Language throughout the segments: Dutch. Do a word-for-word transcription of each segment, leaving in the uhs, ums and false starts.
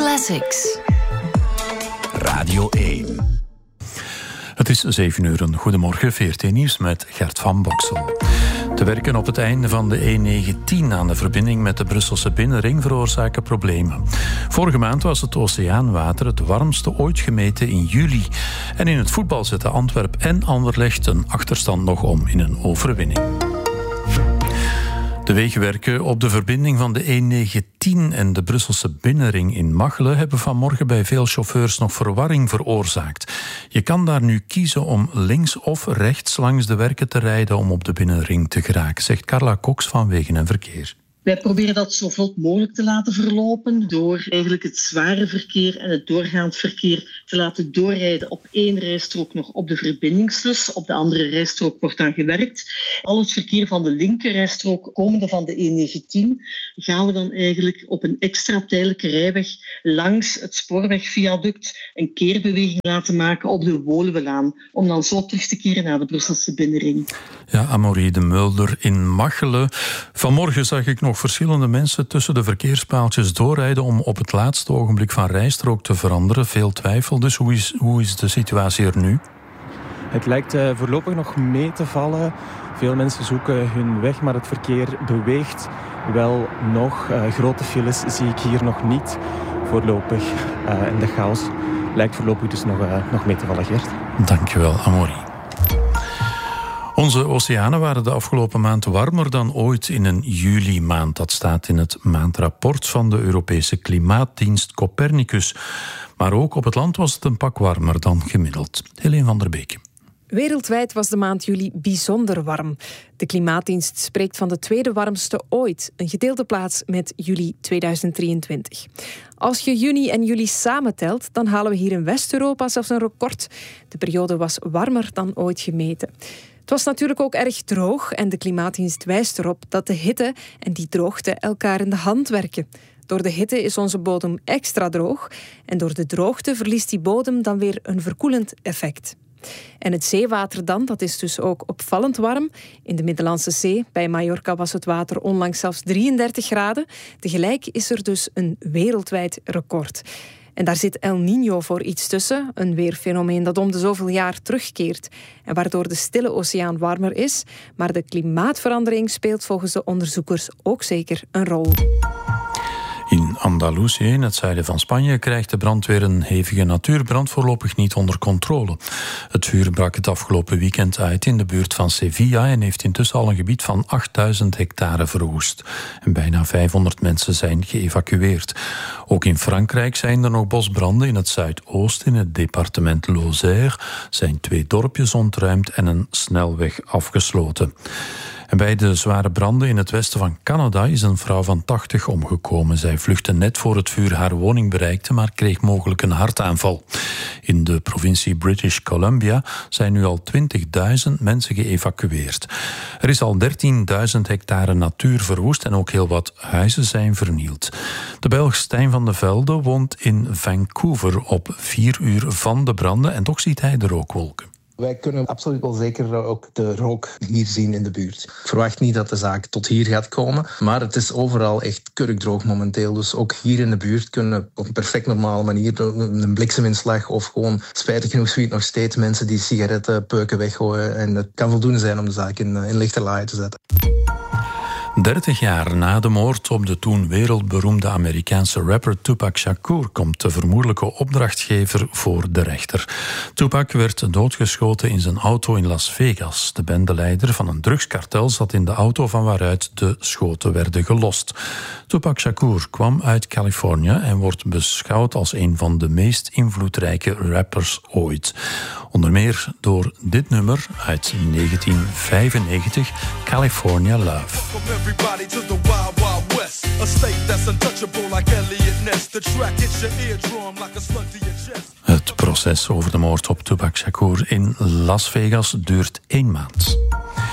Classics. Radio één. Het is zeven uur. Goedemorgen, V R T Nieuws met Gert van Boksel. Te werken op het einde van de E negentien aan de verbinding met de Brusselse binnenring veroorzaken problemen. Vorige maand was het oceaanwater het warmste ooit gemeten in juli. En in het voetbal zetten Antwerp en Anderlecht een achterstand nog om in een overwinning. De wegenwerken op de verbinding van de E negentien en de Brusselse binnenring in Machelen hebben vanmorgen bij veel chauffeurs nog verwarring veroorzaakt. Je kan daar nu kiezen om links of rechts langs de werken te rijden om op de binnenring te geraken, zegt Carla Cox van Wegen en Verkeer. Wij proberen dat zo vlot mogelijk te laten verlopen door eigenlijk het zware verkeer en het doorgaand verkeer te laten doorrijden op één rijstrook nog op de verbindingslus. Op de andere rijstrook wordt dan gewerkt. Al het verkeer van de linkerrijstrook komende van de E negentien gaan we dan eigenlijk op een extra tijdelijke rijweg langs het spoorwegviaduct een keerbeweging laten maken op de Woluwelaan om dan zo terug te keren naar de Brusselse binnenring. Ja, Amaury de Mulder in Machelen. Vanmorgen zag ik nog verschillende mensen tussen de verkeerspaaltjes doorrijden om op het laatste ogenblik van rijstrook te veranderen. Veel twijfel. Dus hoe is, hoe is de situatie er nu? Het lijkt uh, voorlopig nog mee te vallen. Veel mensen zoeken hun weg, maar het verkeer beweegt wel nog. Uh, grote files zie ik hier nog niet voorlopig. Uh, en de chaos lijkt voorlopig dus nog, uh, nog mee te vallen, Gert. Dankjewel, Amaury. Onze oceanen waren de afgelopen maand warmer dan ooit in een juli-maand. Dat staat in het maandrapport van de Europese Klimaatdienst Copernicus. Maar ook op het land was het een pak warmer dan gemiddeld. Helene van der Beek. Wereldwijd was de maand juli bijzonder warm. De Klimaatdienst spreekt van de tweede warmste ooit, een gedeelde plaats met juli tweeduizend drieëntwintig. Als je juni en juli samentelt, dan halen we hier in West-Europa zelfs een record. De periode was warmer dan ooit gemeten. Het was natuurlijk ook erg droog en de Klimaatdienst wijst erop dat de hitte en die droogte elkaar in de hand werken. Door de hitte is onze bodem extra droog en door de droogte verliest die bodem dan weer een verkoelend effect. En het zeewater dan, dat is dus ook opvallend warm. In de Middellandse Zee, bij Mallorca, was het water onlangs zelfs drieëndertig graden. Tegelijk is er dus een wereldwijd record. En daar zit El Niño voor iets tussen, een weerfenomeen dat om de zoveel jaar terugkeert en waardoor de Stille Oceaan warmer is. Maar de klimaatverandering speelt volgens de onderzoekers ook zeker een rol. In Andalusië, in het zuiden van Spanje, krijgt de brandweer een hevige natuurbrand voorlopig niet onder controle. Het vuur brak het afgelopen weekend uit in de buurt van Sevilla en heeft intussen al een gebied van achttduizend hectare verwoest. En bijna vijfhonderd mensen zijn geëvacueerd. Ook in Frankrijk zijn er nog bosbranden. In het zuidoosten, in het departement Lozère, zijn twee dorpjes ontruimd en een snelweg afgesloten. En bij de zware branden in het westen van Canada is een vrouw van tachtig omgekomen. Zij vluchtte net voor het vuur haar woning bereikte, maar kreeg mogelijk een hartaanval. In de provincie British Columbia zijn nu al twintigduizend mensen geëvacueerd. Er is al dertienduizend hectare natuur verwoest en ook heel wat huizen zijn vernield. De Belg Stijn van de Velde woont in Vancouver op vier uur van de branden en toch ziet hij de rookwolken. Wij kunnen absoluut wel zeker ook de rook hier zien in de buurt. Ik verwacht niet dat de zaak tot hier gaat komen, maar het is overal echt kurkdroog momenteel. Dus ook hier in de buurt kunnen op een perfect normale manier een blikseminslag of gewoon, spijtig genoeg, zie je nog steeds mensen die sigarettenpeuken weggooien. En het kan voldoende zijn om de zaak in, in lichte laaien te zetten. dertig jaar na de moord op de toen wereldberoemde Amerikaanse rapper Tupac Shakur komt de vermoedelijke opdrachtgever voor de rechter. Tupac werd doodgeschoten in zijn auto in Las Vegas. De bendeleider van een drugskartel zat in de auto van waaruit de schoten werden gelost. Tupac Shakur kwam uit Californië en wordt beschouwd als een van de meest invloedrijke rappers ooit. Onder meer door dit nummer uit negentien vijfennegentig, California Love. Everybody to the wild, wild west. A state that's untouchable like Elliot Ness. The track hits your eardrum like a slug to your chest. Het proces over de moord op Tupac Shakur in Las Vegas duurt één maand.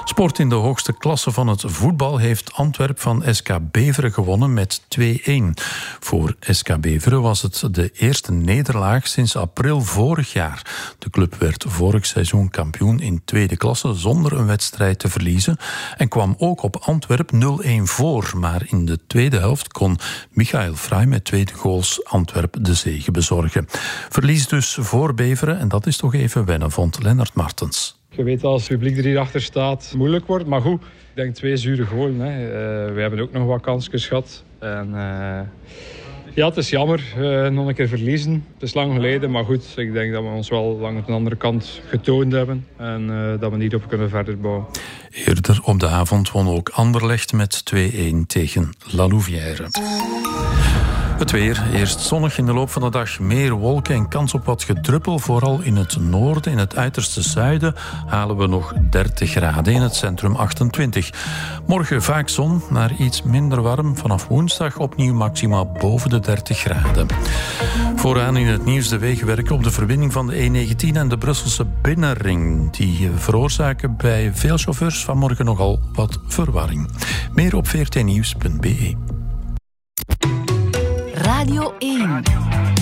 Sport in de hoogste klasse van het voetbal heeft Antwerp van S K Beveren gewonnen met twee-een. Voor S K Beveren was het de eerste nederlaag sinds april vorig jaar. De club werd vorig seizoen kampioen in tweede klasse zonder een wedstrijd te verliezen en kwam ook op Antwerp nul-een voor. Maar in de tweede helft kon Michael Frey met twee goals Antwerp de zege bezorgen. Verlies dus voor Beveren en dat is toch even wennen, vond Lennart Martens. Je weet als het publiek er hierachter staat, moeilijk wordt. Maar goed, ik denk twee zure goalen. Hè. Uh, we hebben ook nog wat kansjes gehad. En, uh, ja, het is jammer. Uh, nog een keer verliezen. Het is lang geleden, maar goed. Ik denk dat we ons wel lang aan de andere kant getoond hebben. En uh, dat we niet op kunnen verder bouwen. Eerder op de avond won ook Anderlecht met twee-een tegen La Louvière. Het weer. Eerst zonnig, in de loop van de dag meer wolken en kans op wat gedruppel. Vooral in het noorden, in het uiterste zuiden halen we nog dertig graden. In het centrum achtentwintig. Morgen vaak zon, maar iets minder warm. Vanaf woensdag opnieuw maxima boven de dertig graden. Vooraan in het nieuws de wegenwerken op de verbinding van de E negentien en de Brusselse binnenring. Die veroorzaken bij veel chauffeurs vanmorgen nogal wat verwarring. Meer op v r t nieuws punt b e. Radio één.